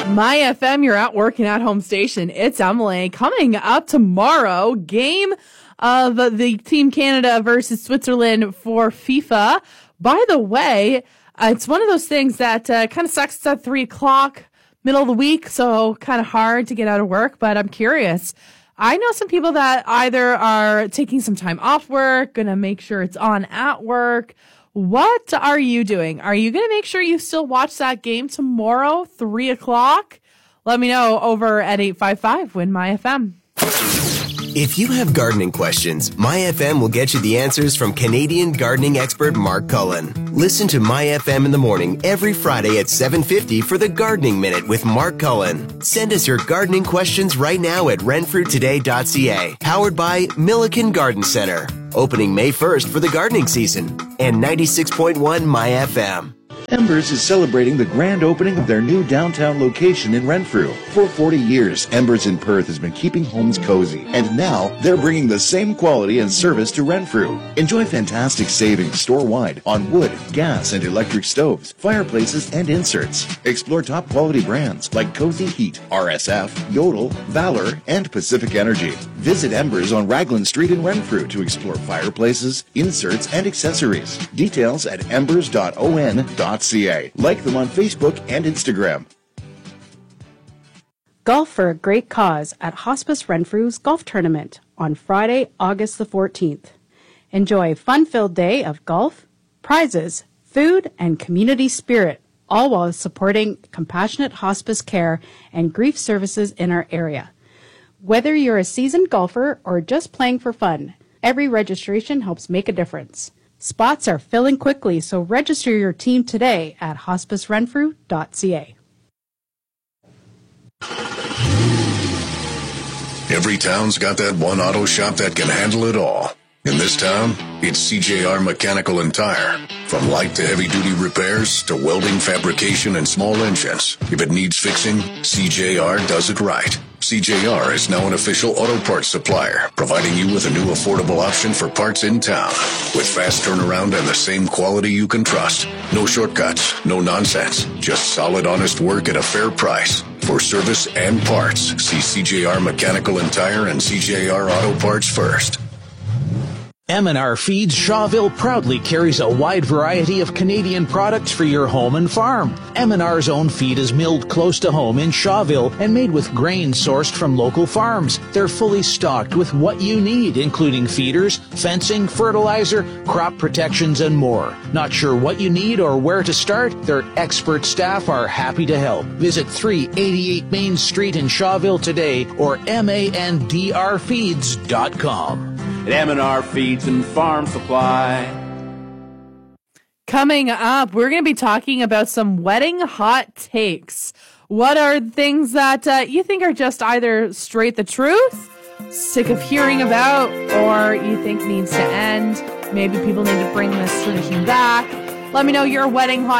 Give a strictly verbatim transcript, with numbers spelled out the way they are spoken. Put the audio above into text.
My F M, you're at work and at home station. It's Emily. Coming up tomorrow, game of the Team Canada versus Switzerland for FIFA. By the way, uh, it's one of those things that uh, kind of sucks. It's at three o'clock, middle of the week, so kind of hard to get out of work, but I'm curious. I know some people that either are taking some time off work, going to make sure it's on at work. What are you doing? Are you going to make sure you still watch that game tomorrow, three o'clock? Let me know over at eight five five, win my F M. If you have gardening questions, My F M will get you the answers from Canadian gardening expert Mark Cullen. Listen to My F M in the morning every Friday at seven fifty for the Gardening Minute with Mark Cullen. Send us your gardening questions right now at renfrew today dot c a. Powered by Milliken Garden Center. Opening May first for the gardening season. And ninety-six point one My F M. Embers is celebrating the grand opening of their new downtown location in Renfrew. For forty years, Embers in Perth has been keeping homes cozy, and now they're bringing the same quality and service to Renfrew. Enjoy fantastic savings store-wide on wood, gas, and electric stoves, fireplaces, and inserts. Explore top-quality brands like Cozy Heat, R S F, Yodel, Valor, and Pacific Energy. Visit Embers on Raglan Street in Renfrew to explore fireplaces, inserts, and accessories. Details at embers dot o n dot c a. Like them on Facebook and Instagram. Golf for a great cause at Hospice Renfrew's golf tournament on Friday, August the fourteenth. Enjoy a fun-filled day of golf, prizes, food, and community spirit, all while supporting compassionate hospice care and grief services in our area. Whether you're a seasoned golfer or just playing for fun, every registration helps make a difference. Spots are filling quickly, so register your team today at hospice renfrew dot c a. Every town's got that one auto shop that can handle it all. In this town, it's C J R Mechanical and Tire. From light to heavy-duty repairs to welding, fabrication, and small engines. If it needs fixing, C J R does it right. C J R is now an official auto parts supplier, providing you with a new affordable option for parts in town. With fast turnaround and the same quality you can trust. No shortcuts, no nonsense. Just solid, honest work at a fair price. For service and parts, see C J R Mechanical and Tire and C J R Auto Parts first. M and R Feeds Shawville proudly carries a wide variety of Canadian products for your home and farm. M and R's own feed is milled close to home in Shawville and made with grain sourced from local farms. They're fully stocked with what you need, including feeders, fencing, fertilizer, crop protections, and more. Not sure what you need or where to start? Their expert staff are happy to help. Visit three eighty-eight Main Street in Shawville today or M A N D R feeds dot com. At M and R Feeds and Farm Supply. Coming up, we're going to be talking about some wedding hot takes. What are things that uh, you think are just either straight the truth, sick of hearing about, or you think needs to end? Maybe people need to bring this tradition back. Let me know your wedding hot